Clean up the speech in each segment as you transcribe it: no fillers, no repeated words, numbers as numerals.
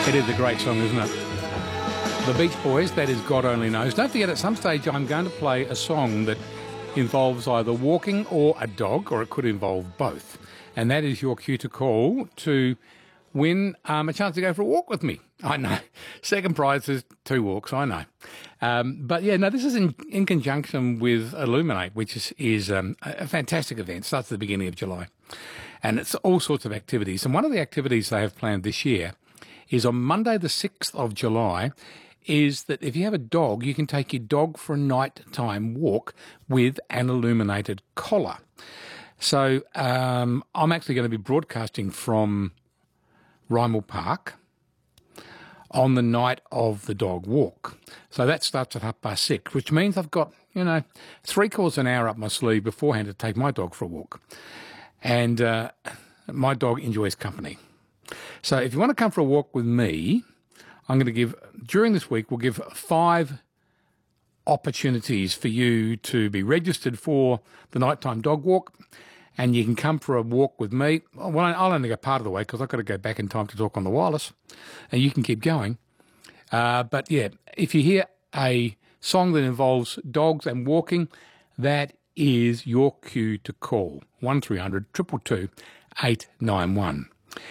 It is a great song, isn't it? The Beach Boys, that is God Only Knows. Don't forget, at some stage I'm going to play a song that involves either walking or a dog, or it could involve both. And that is your cue to call to win a chance to go for a walk with me. I know. Second prize is 2 walks, I know. But yeah, no, this is in conjunction with Illuminate, which is a fantastic event. Starts at the beginning of July. And it's all sorts of activities. And one of the activities they have planned this year is on Monday the 6th of July, is that if you have a dog, you can take your dog for a nighttime walk with an illuminated collar. So I'm actually going to be broadcasting from Rymel Park on the night of the dog walk. So that starts at 6:30, which means I've got, 3/4 an hour up my sleeve beforehand to take my dog for a walk. And my dog enjoys company. So if you want to come for a walk with me, I'm going to give, during this week, we'll give 5 opportunities for you to be registered for the nighttime dog walk, and you can come for a walk with me. Well, I'll only go part of the way because I've got to go back in time to talk on the wireless, and you can keep going. But yeah, if you hear a song that involves dogs and walking, that is your cue to call 1300 222 891.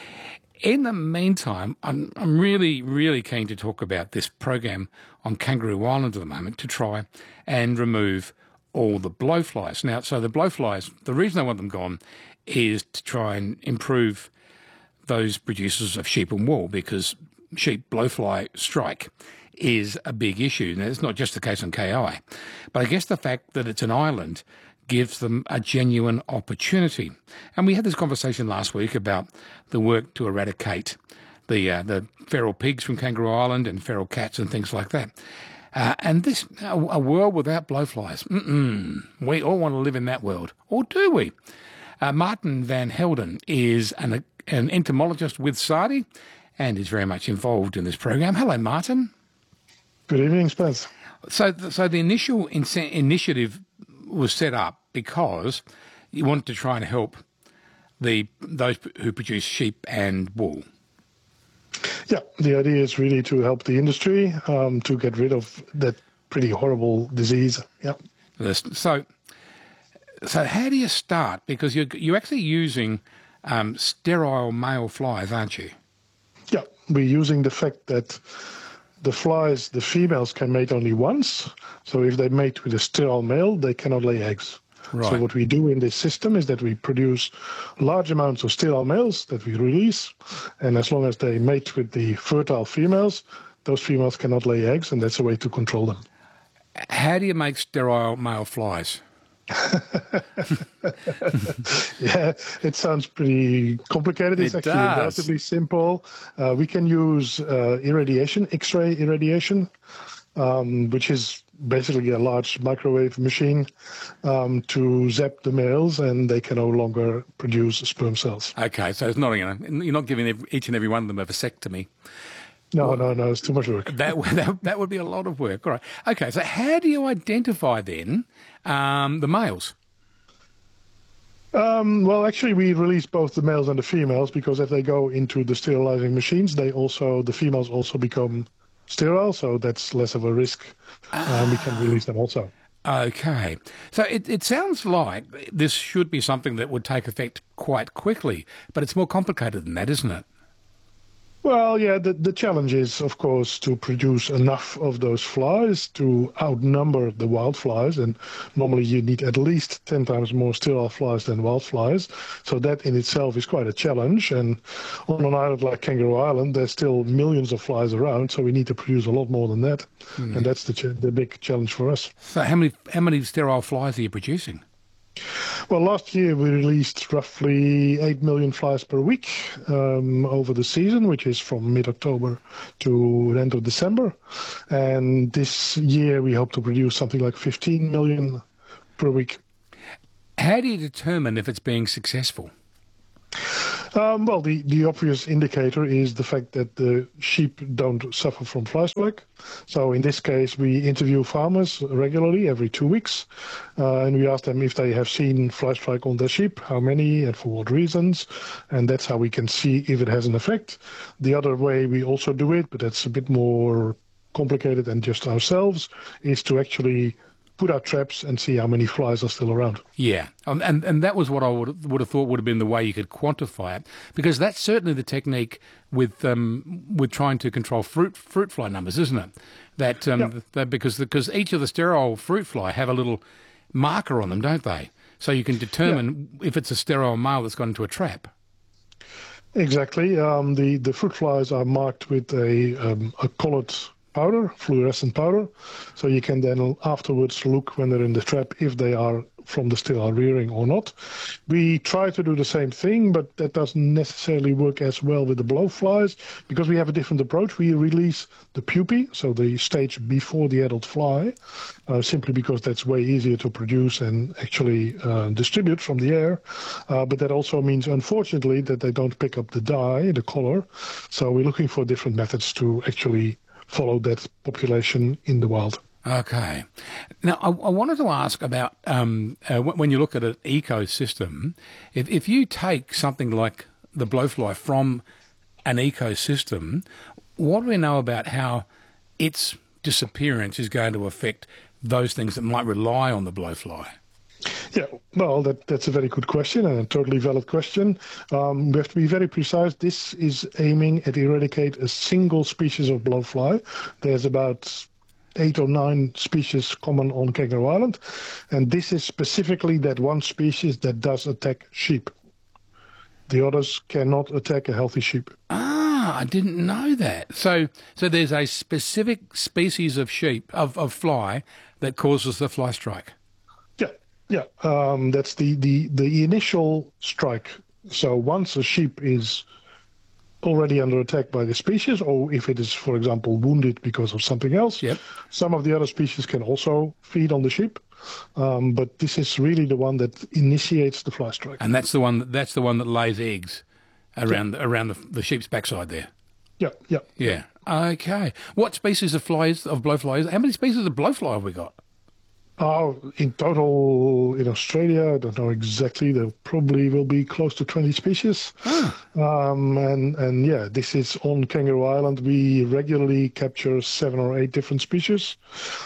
In the meantime, I'm really, really keen to talk about this program on Kangaroo Island at the moment to try and remove all the blowflies. Now, so the blowflies, the reason I want them gone is to try and improve those producers of sheep and wool, because sheep blowfly strike is a big issue. Now, it's not just the case on KI, but I guess the fact that it's an island gives them a genuine opportunity. And we had this conversation last week about the work to eradicate the feral pigs from Kangaroo Island and feral cats and things like that. And this, a world without blowflies, we all want to live in that world. Or do we? Martin van Helden is an entomologist with SARDI and is very much involved in this program. Hello, Martin. Good evening, Spence. So the initial initiative was set up because you wanted to try and help those who produce sheep and wool. Yeah, the idea is really to help the industry to get rid of that pretty horrible disease. Yeah. So how do you start? Because you're actually using sterile male flies, aren't you? Yeah, we're using the fact that the females can mate only once. So if they mate with a sterile male, they cannot lay eggs. Right. So what we do in this system is that we produce large amounts of sterile males that we release. And as long as they mate with the fertile females, those females cannot lay eggs, and that's a way to control them. How do you make sterile male flies? Yeah, it sounds pretty complicated. It's actually relatively simple. We can use irradiation, X-ray irradiation, which is basically a large microwave machine to zap the males, and they can no longer produce sperm cells. Okay, so it's not, you're not giving each and every one of them a vasectomy. No, it's too much work. That would be a lot of work. All right. Okay, so how do you identify then the males? Well, actually, we release both the males and the females, because if they go into the sterilizing machines, the females also become sterile, so that's less of a risk. We can release them also. Okay. So it sounds like this should be something that would take effect quite quickly, but it's more complicated than that, isn't it? Well, yeah, the challenge is, of course, to produce enough of those flies to outnumber the wild flies. And normally you need at least 10 times more sterile flies than wild flies. So that in itself is quite a challenge. And on an island like Kangaroo Island, there's still millions of flies around. So we need to produce a lot more than that. And that's the big challenge for us. So how many sterile flies are you producing? Well, last year we released roughly 8 million flies per week over the season, which is from mid-October to the end of December. And this year we hope to produce something like 15 million per week. How do you determine if it's being successful? Well, the obvious indicator is the fact that the sheep don't suffer from fly strike. So in this case, we interview farmers regularly every 2 weeks, and we ask them if they have seen fly strike on their sheep, how many and for what reasons, and that's how we can see if it has an effect. The other way we also do it, but that's a bit more complicated than just ourselves, is to actually put out traps and see how many flies are still around. Yeah, and that was what I would have thought would have been the way you could quantify it, because that's certainly the technique with trying to control fruit fly numbers, isn't it? That because each of the sterile fruit fly have a little marker on them, don't they? So you can determine if it's a sterile male that's gone into a trap. Exactly. The fruit flies are marked with a coloured powder, fluorescent powder, so you can then afterwards look when they're in the trap if they are from the sterile rearing or not. We try to do the same thing, but that doesn't necessarily work as well with the blowflies because we have a different approach. We release the pupae, so the stage before the adult fly, simply because that's way easier to produce and actually distribute from the air. But that also means, unfortunately, that they don't pick up the dye, the color. So we're looking for different methods to actually follow that population in the wild. Okay. Now, I wanted to ask about when you look at an ecosystem, if you take something like the blowfly from an ecosystem, what do we know about how its disappearance is going to affect those things that might rely on the blowfly? Yeah, well, that's a very good question and a totally valid question. We have to be very precise. This is aiming at eradicate a single species of blowfly. There's about 8 or 9 species common on Kangaroo Island, and this is specifically that one species that does attack sheep. The others cannot attack a healthy sheep. Ah, I didn't know that. So there's a specific species of sheep, of fly, that causes the fly strike. Yeah, that's the initial strike. So once a sheep is already under attack by the species, or if it is, for example, wounded because of something else, some of the other species can also feed on the sheep. But this is really the one that initiates the fly strike. And that's the one that lays eggs around the sheep's backside there. Yeah. Okay. What species of blowflies? How many species of blowfly have we got? In total, in Australia, I don't know exactly. There probably will be close to 20 species. And yeah, this is on Kangaroo Island. We regularly capture 7 or 8 different species.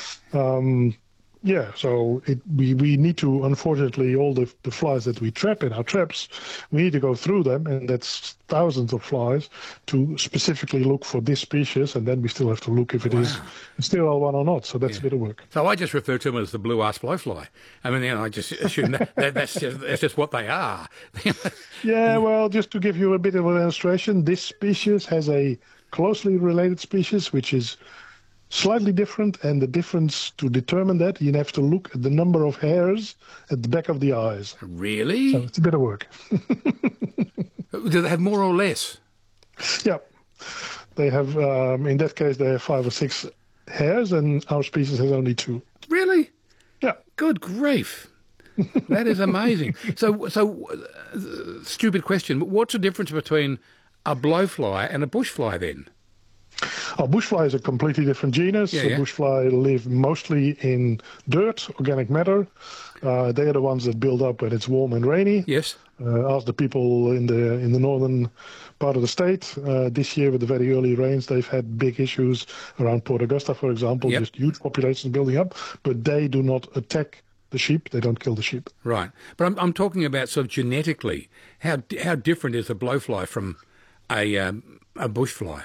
So we need to, unfortunately, all the flies that we trap in our traps, we need to go through them, and that's thousands of flies to specifically look for this species, and then we still have to look if it is still one or not. So that's a bit of work. So I just refer to them as the blue-ass blowfly. I mean, I just assume that's just what they are. Yeah, well, just to give you a bit of an illustration, this species has a closely related species, which is slightly different, and the difference to determine that, you have to look at the number of hairs at the back of the eyes. Really? So it's a bit of work. Do they have more or less? Yeah. They have, in that case, they have 5 or 6 hairs, and our species has only 2. Really? Yeah. Good grief. That is amazing. So stupid question, but what's the difference between a blowfly and a bushfly then? Bushfly is a completely different genus. Bushfly live mostly in dirt, organic matter. They are the ones that build up when it's warm and rainy. Yes. Ask the people in the northern part of the state. This year, with the very early rains, they've had big issues around Port Augusta, for example, just huge populations building up. But they do not attack the sheep. They don't kill the sheep. Right. But I'm talking about sort of genetically. How different is a blowfly from a bushfly?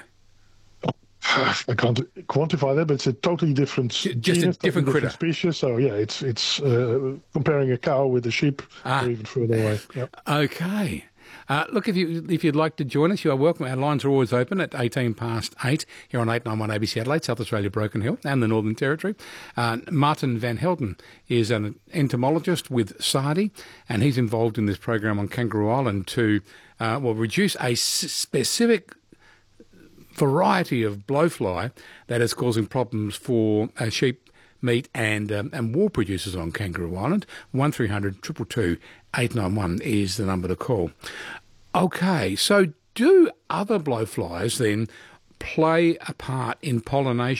I can't quantify that, but it's a totally different genus, different critter species. So yeah, it's comparing a cow with a sheep, or even further away. Yep. Okay. Look, if you'd like to join us, you are welcome. Our lines are always open at 8 here on 891 ABC Adelaide, South Australia, Broken Hill, and the Northern Territory. Martin van Helden is an entomologist with SARDI, and he's involved in this program on Kangaroo Island to reduce a specific variety of blowfly that is causing problems for sheep, meat and wool producers on Kangaroo Island. 1300 222 891 is the number to call. Okay, so do other blowflies then play a part in pollination?